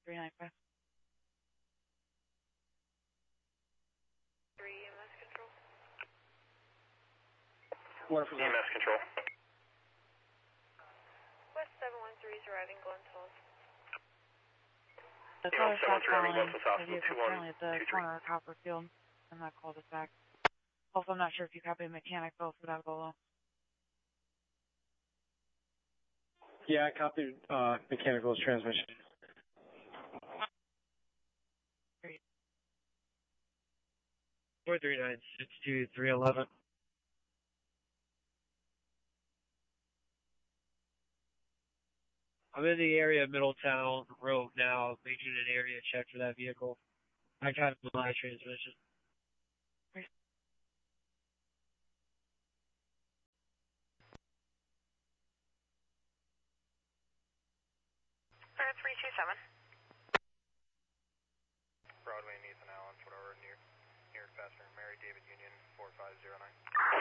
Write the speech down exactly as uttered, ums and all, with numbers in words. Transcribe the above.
three nine five. three E M S control. What for E M S control. West seven one three is arriving Glens Falls. The Yeah, car is seven back three, I'm following Glens Falls, the vehicle two one currently at the two three. corner of Copperfield, and that called us back. Also, I'm not sure if you copied mechanic bill for that Bolo. Yeah, I copied uh, mechanical's transmission. Four three nine six two three eleven. I'm in the area of Middletown Road now, making an area check for that vehicle. I got my transmission. three two seven. Broadway and Ethan Allen, whatever, near, near Faster, Mary David Union, four five zero nine.